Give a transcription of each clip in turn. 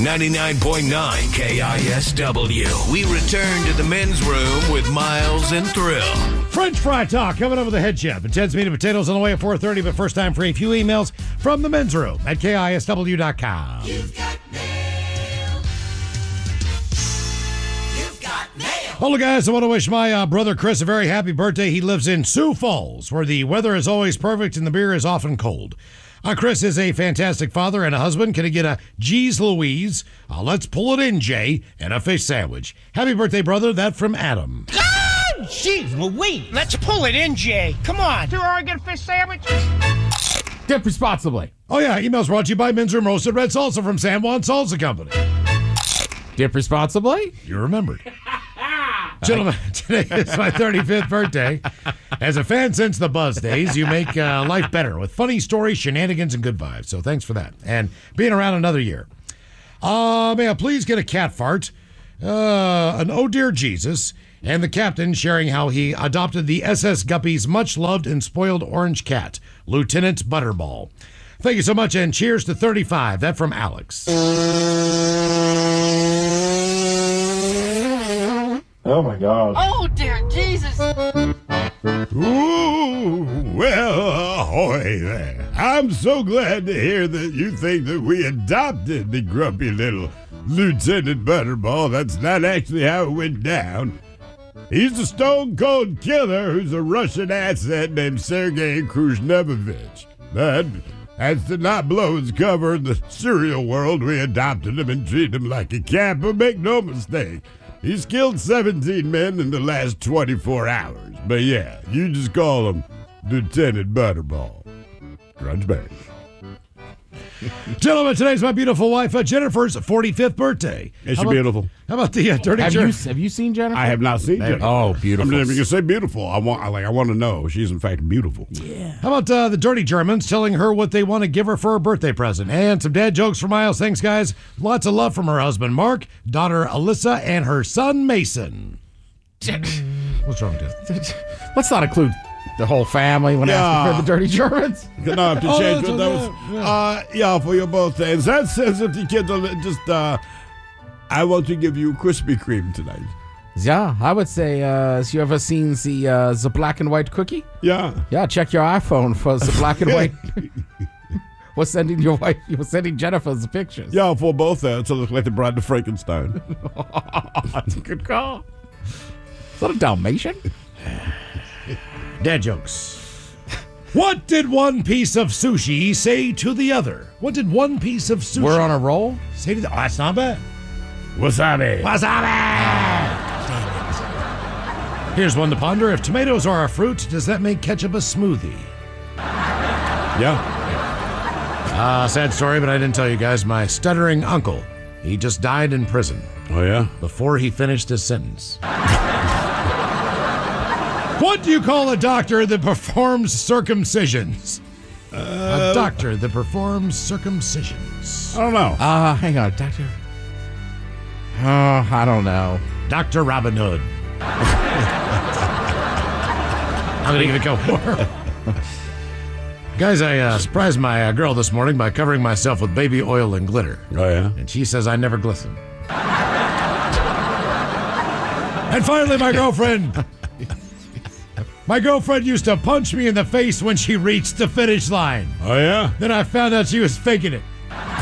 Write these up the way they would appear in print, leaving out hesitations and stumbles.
99.9 KISW. We return to the men's room with Miles and Thrill. French fry talk coming up with the head chef. And Ted's Meat and Potatoes on the way at 4:30, but first time for a few emails from the men's room at KISW.com. You've got mail. You've got mail. Hello, guys. I want to wish my brother Chris a very happy birthday. He lives in Sioux Falls, where the weather is always perfect and the beer is often cold. Chris is a fantastic father and a husband. Can I get a Geez Louise, let's pull it in, Jay, and a fish sandwich? Happy birthday, brother. That from Adam. Jeez Louise. Let's pull it in, Jay. Come on. Do I get a fish sandwich? Dip responsibly. Oh, yeah. Emails brought to you by Men's Room Roasted Red Salsa from San Juan Salsa Company. Dip responsibly? You remembered. Gentlemen, today is my 35th birthday. As a fan since the Buzz days, you make life better with funny stories, shenanigans, and good vibes. So thanks for that. And being around another year. May I please get a cat fart, an oh dear Jesus, and the captain sharing how he adopted the SS Guppy's much-loved and spoiled orange cat, Lieutenant Butterball. Thank you so much, and cheers to 35. That from Alex. Oh, my God. Oh, dear Jesus. Ooh, well, ahoy there. I'm so glad to hear that you think that we adopted the grumpy little Lieutenant Butterball. That's not actually how it went down. He's a stone-cold killer who's a Russian asset named Sergei Krushnevovich. But as to not blow his cover in the cereal world, we adopted him and treated him like a cat. But make no mistake, he's killed 17 men in the last 24 hours. But yeah, you just call him Lieutenant Butterball. Grudge Bay. Gentlemen, today's my beautiful wife, Jennifer's 45th birthday. Is she beautiful? How about the dirty jerk? Have you seen Jennifer? I have not seen Jennifer. Oh, beautiful. I'm not even gonna say beautiful. I want to know. She's in fact beautiful. Yeah. How about the dirty Germans telling her what they want to give her for her birthday present? And some dad jokes for Miles. Thanks, guys. Lots of love from her husband, Mark, daughter, Alyssa, and her son, Mason. What's wrong, Dad? Let's not include the whole family when asking for the dirty Germans. Gonna have to change what that was. For your birthday. Is that says that the kids are just, I want to give you Krispy Kreme tonight. Yeah, I would say, has you ever seen the black and white cookie? Yeah. Yeah, check your iPhone for the black and white. We're sending your wife, you're sending Jennifer the pictures. Yeah, for both there, to look like the Bride of Frankenstein. That's a good call. Is that a Dalmatian? Dad jokes. What did one piece of sushi say to the other? What did one piece of sushi We're on a roll? say to the... Oh, that's not bad. Wasabi. Wasabi! Damn it. Here's one to ponder. If tomatoes are a fruit, does that make ketchup a smoothie? Yeah. Sad story, but I didn't tell you guys. My stuttering uncle, he just died in prison Oh, yeah? before he finished his sentence. What do you call a doctor that performs circumcisions? A doctor that performs circumcisions. I don't know. Hang on, Doctor. Oh, I don't know. Dr. Robin Hood. I'm going to give it a go. Guys, I surprised my girl this morning by covering myself with baby oil and glitter. Oh, yeah? And she says I never glisten. And finally, my girlfriend. My girlfriend used to punch me in the face when she reached the finish line. Oh, yeah? Then I found out she was faking it.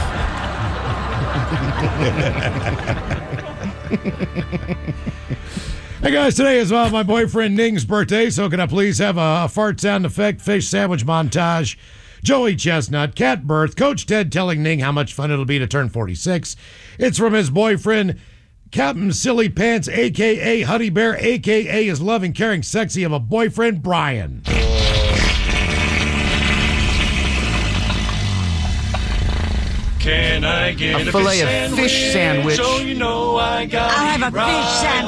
Hey guys, today is my boyfriend Ning's birthday, so can I please have a fart sound effect, fish sandwich montage, Joey Chestnut, cat birth, Coach Ted telling Ning how much fun it'll be to turn 46. It's from his boyfriend, Captain Silly Pants, a.k.a. Honey Bear, a.k.a. his loving, caring, sexy of a boyfriend, Brian. Can I get A fillet of fish sandwich. So you know I got I'll have a fish sandwich.